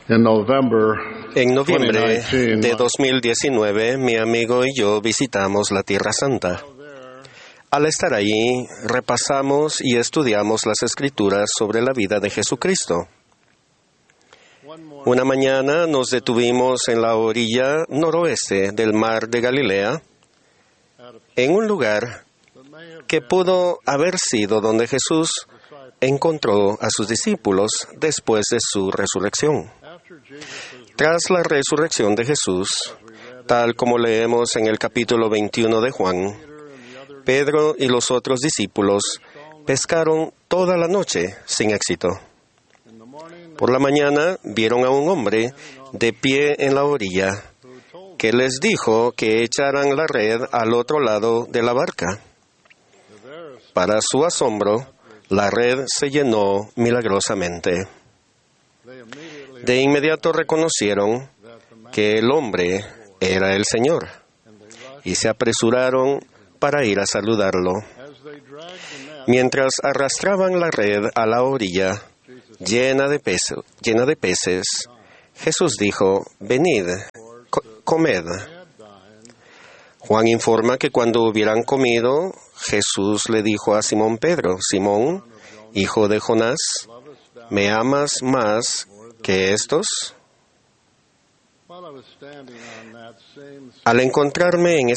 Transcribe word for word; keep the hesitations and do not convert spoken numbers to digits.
In November En noviembre twenty nineteen, de dos mil diecinueve, mi amigo y yo visitamos la Tierra Santa. Al estar allí, repasamos y estudiamos las Escrituras sobre la vida de Jesucristo. Una mañana nos detuvimos en la orilla noroeste del mar de Galilea, en un lugar que pudo haber sido donde Jesús encontró a sus discípulos después de su resurrección. Tras la resurrección de Jesús, tal como leemos en el capítulo veintiuno de Juan, Pedro y los otros discípulos pescaron toda la noche sin éxito. Por la mañana vieron a un hombre de pie en la orilla que les dijo que echaran la red al otro lado de la barca. Para su asombro, la red se llenó milagrosamente. De inmediato reconocieron que el hombre era el Señor y se apresuraron para ir a saludarlo. Mientras arrastraban la red a la orilla, llena de peces, llena de peces, Jesús dijo: «Venid, co- comed». Juan informa que cuando hubieran comido, Jesús le dijo a Simón Pedro: «Simón, hijo de Jonás, ¿me amas más que estos?». Al encontrarme en